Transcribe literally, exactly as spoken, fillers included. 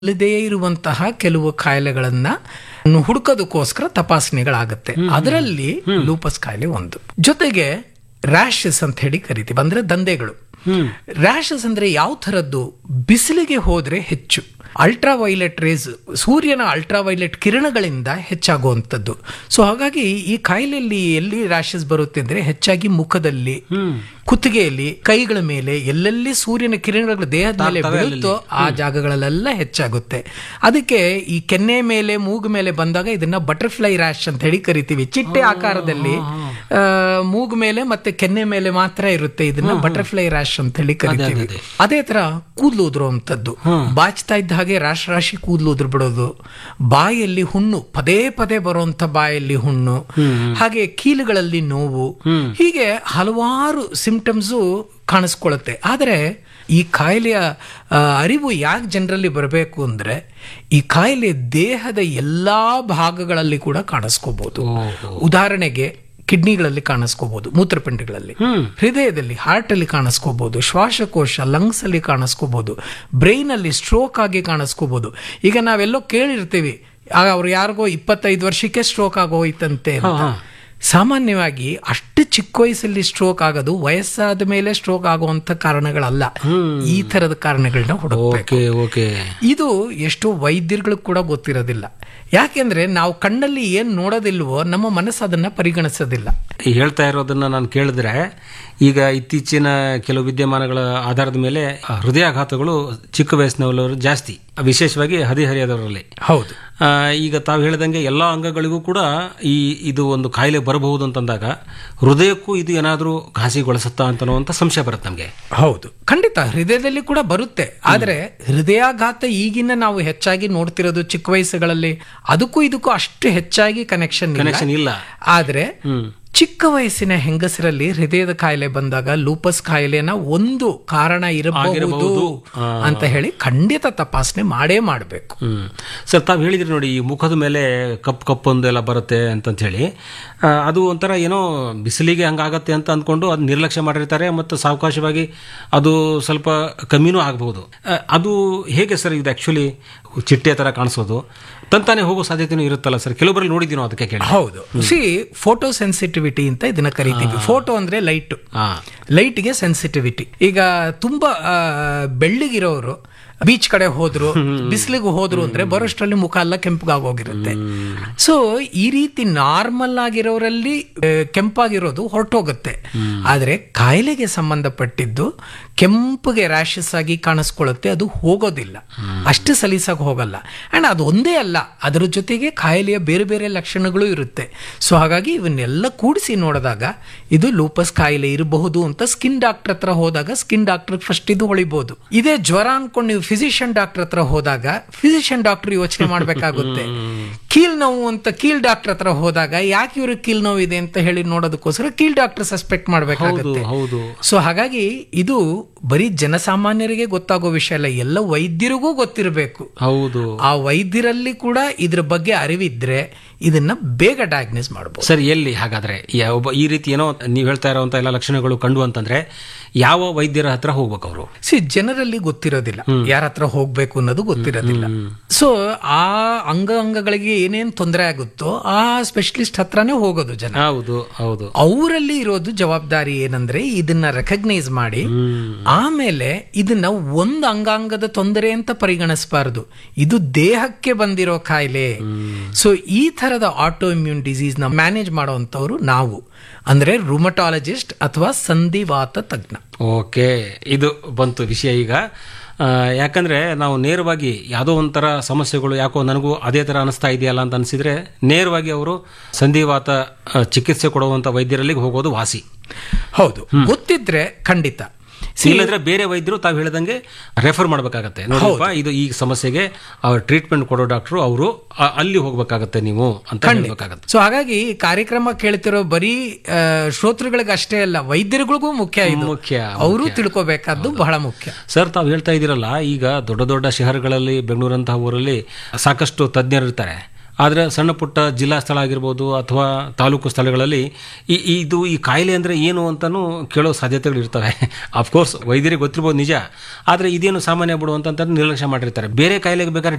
ಇಲ್ಲದೇ ಇರುವಂತಹ ಕೆಲವು ಕಾಯಿಲೆಗಳನ್ನ ಹುಡುಕೋದಕ್ಕೋಸ್ಕರ ತಪಾಸಣೆಗಳಾಗುತ್ತೆ. ಅದರಲ್ಲಿ ಲೂಪಸ್ ಕಾಯಿಲೆ ಒಂದು. ಜೊತೆಗೆ ರ್ಯಾಷಸ್ ಅಂತ ಹೇಳಿ ಕರಿತೀವಿ, ಅಂದ್ರೆ ದಂಧೆಗಳು. ರ್ಯಾಷಸ್ ಅಂದ್ರೆ ಯಾವ ಥರದ್ದು? ಬಿಸಿಲಿಗೆ ಹೋದ್ರೆ ಹೆಚ್ಚು ಅಲ್ಟ್ರಾ ವೈಲೆಟ್ ರೇಸ್, ಸೂರ್ಯನ ಅಲ್ಟ್ರಾ ವೈಲೆಟ್ ಕಿರಣಗಳಿಂದ ಹೆಚ್ಚಾಗುವಂಥದ್ದು. ಸೊ ಹಾಗಾಗಿ ಈ ಕಾಯಿಲೆಯಲ್ಲಿ ಎಲ್ಲಿ ರ್ಯಾಷಸ್ ಬರುತ್ತೆ ಅಂದ್ರೆ ಹೆಚ್ಚಾಗಿ ಮುಖದಲ್ಲಿ, ಕುತ್ತಿಗೆಯಲ್ಲಿ, ಕೈಗಳ ಮೇಲೆ, ಎಲ್ಲೆಲ್ಲಿ ಸೂರ್ಯನ ಕಿರಣಗಳು ದೇಹದ ಮೇಲೆ ಬೀಳುತ್ತೋ ಆ ಜಾಗಗಳಲ್ಲೆಲ್ಲ ಹೆಚ್ಚಾಗುತ್ತೆ. ಅದಕ್ಕೆ ಈ ಕೆನ್ನೆ ಮೇಲೆ, ಮೂಗು ಮೇಲೆ ಬಂದಾಗ ಇದನ್ನ ಬಟರ್ಫ್ಲೈ ರ್ಯಾಶ್ ಅಂತ ಹೇಳಿ ಕರಿತೀವಿ. ಚಿಟ್ಟೆ ಆಕಾರದಲ್ಲಿ ಮೂಗು ಮೇಲೆ ಮತ್ತೆ ಕೆನ್ನೆ ಮೇಲೆ ಮಾತ್ರ ಇರುತ್ತೆ. ಇದನ್ನ ಬಟರ್ಫ್ಲೈ ರ್ಯಾಶ್ ಅಂತ ಹೇಳಿ ಕರಿತೀವಿ. ಅದೇ ತರ ಕೂದಲು ಉದುರುವಂತದ್ದು, ಬಾಚ್ತಾ ಇದ್ದ ಹಾಗೆ ರಾಶಿ ರಾಶಿ ಕೂದಲು ಉದುರು ಬಿಡೋದು, ಬಾಯಲ್ಲಿ ಹುಣ್ಣು, ಪದೇ ಪದೇ ಬರುವಂತ ಬಾಯಲ್ಲಿ ಹುಣ್ಣು, ಹಾಗೆ ಕೀಲುಗಳಲ್ಲಿ ನೋವು, ಹೀಗೆ ಹಲವಾರು ಸಿಂಪ್ಟಮ್ಸ್ ಕಾಣಿಸ್ಕೊಳ್ಳುತ್ತೆ. ಆದರೆ ಈ ಕಾಯಿಲೆಯ ಅರಿವು ಯಾಕೆ ಜನರಲ್ಲಿ ಬರಬೇಕು ಅಂದ್ರೆ, ಈ ಕಾಯಿಲೆ ದೇಹದ ಎಲ್ಲಾ ಭಾಗಗಳಲ್ಲಿ ಕೂಡ ಕಾಣಿಸ್ಕೋಬಹುದು. ಉದಾಹರಣೆಗೆ ಕಿಡ್ನಿಗಳಲ್ಲಿ ಕಾಣಿಸ್ಕೋಬಹುದು, ಮೂತ್ರಪಿಂಡಗಳಲ್ಲಿ, ಹೃದಯದಲ್ಲಿ, ಹಾರ್ಟ್ ಅಲ್ಲಿ ಕಾಣಿಸ್ಕೋಬಹುದು, ಶ್ವಾಸಕೋಶ ಲಂಗ್ಸ್ ಅಲ್ಲಿ ಕಾಣಿಸ್ಕೋಬಹುದು, ಬ್ರೈನ್ ಅಲ್ಲಿ ಸ್ಟ್ರೋಕ್ ಆಗಿ ಕಾಣಿಸ್ಕೋಬಹುದು. ಈಗ ನಾವೆಲ್ಲೋ ಕೇಳಿರ್ತೀವಿ, ಅವ್ರು ಯಾರಿಗೋ ಇಪ್ಪತ್ತೈದು ವರ್ಷಕ್ಕೆ ಸ್ಟ್ರೋಕ್ ಆಗೋಯ್ತಂತೆ ಅಂತ. ಸಾಮಾನ್ಯವಾಗಿ ಅಷ್ಟು ಚಿಕ್ಕ ವಯಸ್ಸಲ್ಲಿ ಸ್ಟ್ರೋಕ್ ಆಗೋದು ವಯಸ್ಸಾದ ಮೇಲೆ ಸ್ಟ್ರೋಕ್ ಆಗುವಂತ ಕಾರಣಗಳಲ್ಲ, ಈ ತರದ ಕಾರಣಗಳನ್ನ ಹುಡುಕಬೇಕು. ಇದು ಎಷ್ಟೋ ವೈದ್ಯರುಗಳಿಗೆ ಕೂಡ ಗೊತ್ತಿರೋದಿಲ್ಲ. ಯಾಕೆಂದ್ರೆ ನಾವು ಕಣ್ಣಲ್ಲಿ ಏನ್ ನೋಡೋದಿಲ್ವೋ ನಮ್ಮ ಮನಸ್ಸು ಅದನ್ನ ಪರಿಗಣಿಸೋದಿಲ್ಲ. ಹೇಳ್ತಾ ಇರೋದನ್ನ ನಾನು ಕೇಳಿದ್ರೆ, ಈಗ ಇತ್ತೀಚಿನ ಕೆಲವು ವಿದ್ಯಮಾನಗಳ ಆಧಾರದ ಮೇಲೆ ಹೃದಯಾಘಾತಗಳು ಚಿಕ್ಕ ವಯಸ್ಸಿನವರು ಜಾಸ್ತಿ, ವಿಶೇಷವಾಗಿ ಹದಿಹರಿಯದವರಲ್ಲಿ. ಹೌದು. ಈಗ ತಾವು ಹೇಳಿದಂಗೆ ಎಲ್ಲಾ ಅಂಗಗಳಿಗೂ ಕೂಡ ಈ ಇದು ಒಂದು ಕಾಯಿಲೆ ಬರಬಹುದು ಅಂತಂದಾಗ ಹೃದಯಕ್ಕೂ ಇದು ಏನಾದರೂ ಘಾಸಿಗೊಳಿಸುತ್ತಾ ಅಂತನ್ನುವಂತ ಸಂಶಯ ಬರುತ್ತೆ ನಮಗೆ. ಹೌದು, ಖಂಡಿತ ಹೃದಯದಲ್ಲಿ ಕೂಡ ಬರುತ್ತೆ. ಆದ್ರೆ ಹೃದಯಾಘಾತ ಈಗಿನ ನಾವು ಹೆಚ್ಚಾಗಿ ನೋಡ್ತಿರೋದು ಚಿಕ್ಕ ವಯಸ್ಸುಗಳಲ್ಲಿ, ಅದಕ್ಕೂ ಇದಕ್ಕೂ ಅಷ್ಟು ಹೆಚ್ಚಾಗಿ ಕನೆಕ್ಷನ್ ಕನೆಕ್ಷನ್ ಇಲ್ಲ. ಆದ್ರೆ ಚಿಕ್ಕ ವಯಸ್ಸಿನ ಹೆಂಗಸರಲ್ಲಿ ಹೃದಯದ ಕಾಯಿಲೆ ಬಂದಾಗ ಲೂಪಸ್ ಕಾಯಿಲೆನ ಒಂದು ಕಾರಣ ಇರಬಹುದು ಅಂತ ಹೇಳಿ ಖಂಡಿತ ತಪಾಸಣೆ ಮಾಡೇ ಮಾಡಬೇಕು. ಸರ್, ತಾವು ಹೇಳಿದ್ರಿ ನೋಡಿ, ಈ ಮುಖದ ಮೇಲೆ ಕಪ್ ಕಪ್ಪೊಂದು ಎಲ್ಲ ಬರುತ್ತೆ ಅಂತ ಹೇಳಿ, ಅದು ಒಂಥರ ಏನೋ ಬಿಸಿಲಿಗೆ ಹಂಗಾಗತ್ತೆ ಅಂತ ಅಂದ್ಕೊಂಡು ಅದು ನಿರ್ಲಕ್ಷ್ಯ ಮಾಡಿರ್ತಾರೆ, ಮತ್ತು ಸಾವಕಾಶವಾಗಿ ಅದು ಸ್ವಲ್ಪ ಕಮ್ಮಿನೂ ಆಗಬಹುದು. ಅದು ಹೇಗೆ ಸರ್? ಇದು ಆಕ್ಚುಲಿ ಚಿಟ್ಟೆ ತರ ಕಾಣಿಸೋದು ತಂತಾನೆ ಹೋಗೋ ಸಾಧ್ಯತೆನೂ ಇರುತ್ತಲ್ಲ ಸರ್? ಕೆಲವೊಬ್ಬರಲ್ಲಿ ನೋಡಿದ್ದೀನೋ, ಅದಕ್ಕೆ ಕೇಳಿ. ಹೌದು, ಸಿ ಫೋಟೋ ಸೆನ್ಸಿಟಿವಿಟಿ ಅಂತ ಇದನ್ನ ಕರಿತೀವಿ. ಫೋಟೋ ಅಂದ್ರೆ ಲೈಟ್, ಲೈಟ್ಗೆ ಸೆನ್ಸಿಟಿವಿಟಿ. ಈಗ ತುಂಬಾ ಬೆಳ್ಳಿಗಿರೋರು ಬೀಚ್ ಕಡೆ ಹೋದ್ರು, ಬಿಸಿಲಿಗೆ ಹೋದ್ರು ಅಂದ್ರೆ ಬರೋಷ್ಟರಲ್ಲಿ ಮುಖ ಎಲ್ಲ ಕೆಂಪಗಾಗೋಗಿರುತ್ತೆ. ಸೊ ಈ ರೀತಿ ನಾರ್ಮಲ್ ಆಗಿರೋರಲ್ಲಿ ಕೆಂಪಾಗಿರೋದು ಹೊರಟೋಗುತ್ತೆ. ಆದ್ರೆ ಕಾಯಿಲೆಗೆ ಸಂಬಂಧಪಟ್ಟಿದ್ದು ಕೆಂಪಗೆ ರ್ಯಾಷಸ್ ಆಗಿ ಕಾಣಿಸ್ಕೊಳ್ಳುತ್ತೆ, ಅದು ಹೋಗೋದಿಲ್ಲ, ಅಷ್ಟು ಸಲೀಸಾಗಿ ಹೋಗಲ್ಲ. ಅಂಡ್ ಅದು ಒಂದೇ ಅಲ್ಲ, ಅದರ ಜೊತೆಗೆ ಕಾಯಿಲೆಯ ಬೇರೆ ಬೇರೆ ಲಕ್ಷಣಗಳು ಇರುತ್ತೆ. ಸೊ ಹಾಗಾಗಿ ಇವನ್ನೆಲ್ಲ ಕೂಡಿಸಿ ನೋಡಿದಾಗ ಇದು ಲೂಪಸ್ ಕಾಯಿಲೆ ಇರಬಹುದು ಅಂತ ಸ್ಕಿನ್ ಡಾಕ್ಟರ್ ಹತ್ರ ಹೋದಾಗ ಸ್ಕಿನ್ ಡಾಕ್ಟರ್ ಫಸ್ಟ್ ಇದು ಹೊಳಿಬಹುದು. ಇದೇ ಜ್ವರ ಅನ್ಕೊಂಡು ನೀವು ಫಿಸಿಷಿಯನ್ ಡಾಕ್ಟರ್ ಹತ್ರ ಹೋದಾಗ ಫಿಸಿಷಿಯನ್ ಡಾಕ್ಟರ್ ಯೋಚನೆ ಮಾಡಬೇಕಾಗುತ್ತೆ. ಕೀಲ್ ನೋವು ಅಂತ ಕೀಲ್ ಡಾಕ್ಟರ್ ಹತ್ರ ಹೋದಾಗ ಯಾಕೆ ಇವ್ರಿಗೆ ಕೀಲ್ ನೋವು ಇದೆ ಅಂತ ಹೇಳಿ ನೋಡೋದಕ್ಕೋಸ್ಕರ ಕೀಲ್ ಡಾಕ್ಟರ್ ಸಸ್ಪೆಕ್ಟ್ ಮಾಡಬೇಕಾಗುತ್ತೆ. ಸೊ ಹಾಗಾಗಿ ಇದು ಬರೀ ಜನಸಾಮಾನ್ಯರಿಗೆ ಗೊತ್ತಾಗೋ ವಿಷಯ ಅಲ್ಲ, ಎಲ್ಲ ವೈದ್ಯರಿಗೂ ಗೊತ್ತಿರಬೇಕು. ಹೌದು, ಆ ವೈದ್ಯರಲ್ಲಿ ಕೂಡ ಇದ್ರ ಬಗ್ಗೆ ಅರಿವಿದ್ರೆ ಇದನ್ನ ಬೇಗ ಡಯಾಗ್ನೋಸ್ ಮಾಡಬಹುದು. ಸರ್, ಎಲ್ಲಿ ಹಾಗಾದ್ರೆ ಒಬ್ಬ ಈ ರೀತಿ ಏನೋ ನೀವು ಹೇಳ್ತಾ ಇರೋಂತ ಎಲ್ಲ ಲಕ್ಷಣಗಳು ಕಂಡು ಅಂತಂದ್ರೆ ಯಾವ ವೈದ್ಯರ ಹತ್ರ ಹೋಗ್ಬೇಕು ಅವರು? ಸಿ ಜನರಲ್ಲಿ ಗೊತ್ತಿರೋದಿಲ್ಲ ಯಾರ ಹತ್ರ ಹೋಗ್ಬೇಕು ಅನ್ನೋದು ಗೊತ್ತಿರೋದಿಲ್ಲ. ಸೊ ಆ ಅಂಗ ಅಂಗಗಳಿಗೆ ಏನೇನ್ ತೊಂದರೆ ಆಗುತ್ತೋ ಆ ಸ್ಪೆಷಲಿಸ್ಟ್ ಹತ್ರನೇ ಹೋಗೋದು ಜನ. ಹೌದು ಹೌದು. ಅವರಲ್ಲಿ ಇರೋದು ಜವಾಬ್ದಾರಿ ಏನಂದ್ರೆ ಇದನ್ನ ರೆಕಗ್ನೈಸ್ ಮಾಡಿ ಆಮೇಲೆ ಇದನ್ನ ಒಂದು ಅಂಗಾಂಗದ ತೊಂದರೆ ಅಂತ ಪರಿಗಣಿಸಬಾರದು, ಇದು ದೇಹಕ್ಕೆ ಬಂದಿರೋ ಕಾಯಿಲೆ. ಸೊ ಈ ತರದ ಆಟೋ ಇಮ್ಯೂನ್ ಡಿಸೀಸ್ ನ ಮ್ಯಾನೇಜ್ ಮಾಡುವಂತವ್ರು ನಾವು, ಅಂದ್ರೆ ರುಮಟಾಲಜಿಸ್ಟ್ ಅಥವಾ ಸಂಧಿವಾತ ತಜ್ಞ. ಓಕೆ, ಇದು ಬಂತು ವಿಷಯ ಈಗ. ಯಾಕಂದ್ರೆ ನಾವು ನೇರವಾಗಿ ಯಾವುದೋ ಒಂಥರ ಸಮಸ್ಯೆಗಳು ಯಾಕೋ ನನಗೂ ಅದೇ ತರ ಅನಿಸ್ತಾ ಇದೆಯಲ್ಲ ಅಂತ ಅನಿಸಿದ್ರೆ ನೇರವಾಗಿ ಅವರು ಸಂಧಿವಾತ ಚಿಕಿತ್ಸೆ ಕೊಡುವಂತ ವೈದ್ಯರಲ್ಲಿ ಹೋಗೋದು ವಾಸಿ. ಹೌದು, ಗೊತ್ತಿದ್ರೆ ಖಂಡಿತ. ಇಲ್ಲಂದ್ರೆ ಬೇರೆ ವೈದ್ಯರು ತಾವು ಹೇಳಿದಂಗೆ ರೆಫರ್ ಮಾಡಬೇಕಾಗತ್ತೆ. ನೋಡಪ್ಪ, ಇದು ಈ ಸಮಸ್ಯೆಗೆ ಅವ್ರ ಟ್ರೀಟ್ಮೆಂಟ್ ಕೊಡೋ ಡಾಕ್ಟರ್ ಅವರು ಅಲ್ಲಿ ಹೋಗ್ಬೇಕಾಗತ್ತೆ ನೀವು ಅಂತ ಹೇಳಬೇಕಾಗತ್ತೆ. ಸೊ ಹಾಗಾಗಿ ಕಾರ್ಯಕ್ರಮ ಕೇಳ್ತಿರೋ ಬರೀ ಶ್ರೋತೃಗಳಿಗೆ ಅಷ್ಟೇ ಅಲ್ಲ, ವೈದ್ಯರುಗಳಿಗೂ ಮುಖ್ಯ, ಇದು ಮುಖ್ಯ, ಅವರು ತಿಳ್ಕೋಬೇಕಾದ್ದು ಬಹಳ ಮುಖ್ಯ. ಸರ್, ತಾವು ಹೇಳ್ತಾ ಇದ್ದೀರಲ್ಲ, ಈಗ ದೊಡ್ಡ ದೊಡ್ಡ ಶಹರಗಳಲ್ಲಿ, ಬೆಂಗಳೂರಂತಹ ಊರಲ್ಲಿ ಸಾಕಷ್ಟು ತಜ್ಞರು ಇರ್ತಾರೆ. ಆದರೆ ಸಣ್ಣ ಪುಟ್ಟ ಜಿಲ್ಲಾ ಸ್ಥಳ ಆಗಿರ್ಬೋದು ಅಥವಾ ತಾಲೂಕು ಸ್ಥಳಗಳಲ್ಲಿ ಈ ಇದು ಈ ಕಾಯಿಲೆ ಅಂದರೆ ಏನು ಅಂತಲೂ ಕೇಳೋ ಸಾಧ್ಯತೆಗಳು ಇರ್ತವೆ. ಅಫ್ಕೋರ್ಸ್ ವೈದ್ಯರಿಗೆ ಗೊತ್ತಿರ್ಬೋದು ನಿಜ, ಆದರೆ ಇದೇನು ಸಾಮಾನ್ಯ ಬಿಡು ಅಂತ ನಿರ್ಲಕ್ಷ್ಯ ಮಾಡಿರ್ತಾರೆ. ಬೇರೆ ಕಾಯಿಲೆಗೆ ಬೇಕಾದ್ರೆ